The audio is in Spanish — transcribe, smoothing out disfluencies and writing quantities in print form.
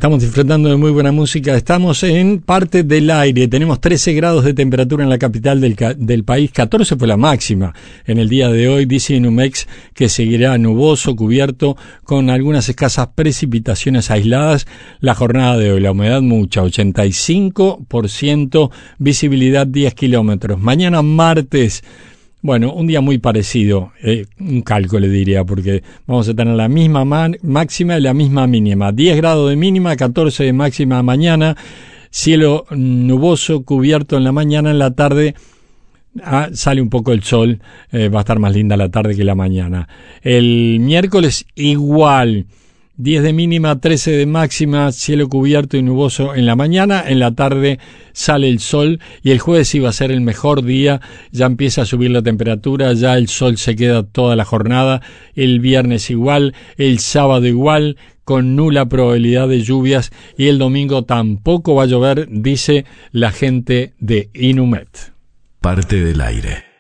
Estamos disfrutando de muy buena música. Estamos en parte del aire. Tenemos 13 grados de temperatura en la capital del país. 14 fue la máxima en el día de hoy. Dice Inumex que seguirá nuboso, cubierto, con algunas escasas precipitaciones aisladas. La jornada de hoy, la humedad mucha, 85%, visibilidad 10 kilómetros. Mañana martes, bueno, un día muy parecido, un calco le diría, porque vamos a tener la misma máxima y la misma mínima. 10 grados de mínima, 14 de máxima mañana, cielo nuboso, cubierto en la mañana, en la tarde sale un poco el sol, va a estar más linda la tarde que la mañana. El miércoles igual, 10 de mínima, 13 de máxima, cielo cubierto y nuboso en la mañana, en la tarde sale el sol y el jueves iba a ser el mejor día, ya empieza a subir la temperatura, ya el sol se queda toda la jornada, el viernes igual, el sábado igual, con nula probabilidad de lluvias y el domingo tampoco va a llover, dice la gente de Inumet. Parte del aire.